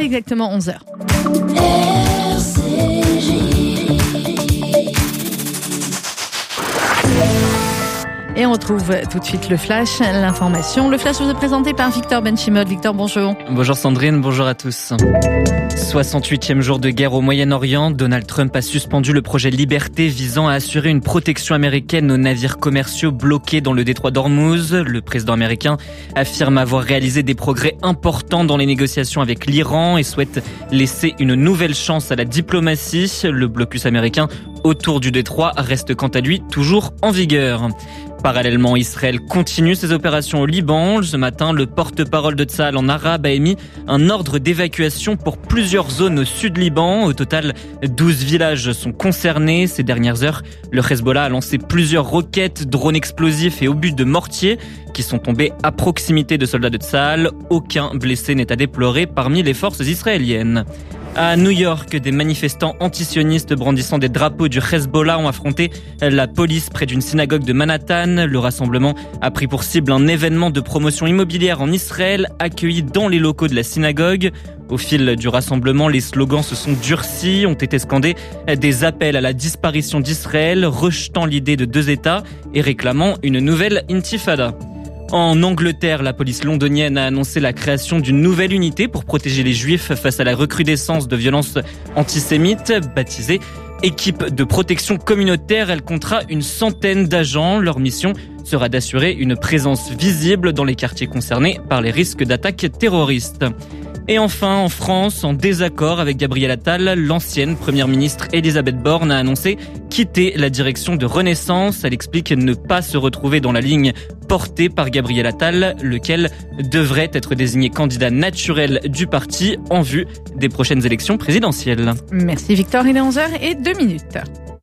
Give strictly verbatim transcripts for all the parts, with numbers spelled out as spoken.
est exactement onze heures. Et on retrouve tout de suite le Flash, l'information. Le Flash vous est présenté par Victor Benchimol. Victor, bonjour. Bonjour Sandrine, bonjour à tous. soixante-huitième jour de guerre au Moyen-Orient. Donald Trump a suspendu le projet Liberté visant à assurer une protection américaine aux navires commerciaux bloqués dans le détroit d'Ormuz. Le président américain affirme avoir réalisé des progrès importants dans les négociations avec l'Iran et souhaite laisser une nouvelle chance à la diplomatie. Le blocus américain autour du détroit reste quant à lui toujours en vigueur. Parallèlement, Israël continue ses opérations au Liban. Ce matin, le porte-parole de Tsahal en arabe a émis un ordre d'évacuation pour plusieurs zones au sud Liban. Au total, douze villages sont concernés. Ces dernières heures, le Hezbollah a lancé plusieurs roquettes, drones explosifs et obus de mortier qui sont tombés à proximité de soldats de Tsahal. Aucun blessé n'est à déplorer parmi les forces israéliennes. À New York, des manifestants antisionistes brandissant des drapeaux du Hezbollah ont affronté la police près d'une synagogue de Manhattan. Le rassemblement a pris pour cible un événement de promotion immobilière en Israël accueilli dans les locaux de la synagogue. Au fil du rassemblement, les slogans se sont durcis, ont été scandés des appels à la disparition d'Israël, rejetant l'idée de deux États et réclamant une nouvelle intifada. En Angleterre, la police londonienne a annoncé la création d'une nouvelle unité pour protéger les Juifs face à la recrudescence de violences antisémites, baptisée Équipe de protection communautaire. Elle comptera une centaine d'agents. Leur mission sera d'assurer une présence visible dans les quartiers concernés par les risques d'attaques terroristes. Et enfin, en France, en désaccord avec Gabriel Attal, l'ancienne première ministre Elisabeth Borne a annoncé quitter la direction de Renaissance. Elle explique ne pas se retrouver dans la ligne portée par Gabriel Attal, lequel devrait être désigné candidat naturel du parti en vue des prochaines élections présidentielles. Merci Victor, il est onze heures et deux minutes.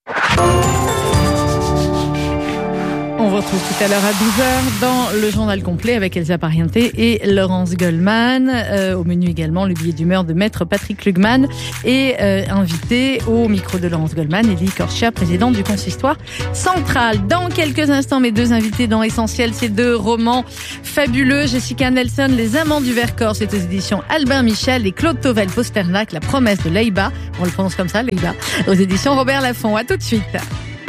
On vous retrouve tout à l'heure à douze heures dans le journal complet avec Elsa Pariente et Laurence Goldman. Euh, au menu également, le billet d'humeur de maître Patrick Lugman et euh, invité au micro de Laurence Goldman, Élie Korchia, présidente du consistoire central. Dans quelques instants, mes deux invités dans Essentiel, ces deux romans fabuleux. Jessica Nelson, Les Amants du Vercors, c'est aux éditions Albin Michel, et Claude Tovel-Posternac, La promesse de Leïba. On le prononce comme ça, Leïba, aux éditions Robert Laffont. À tout de suite.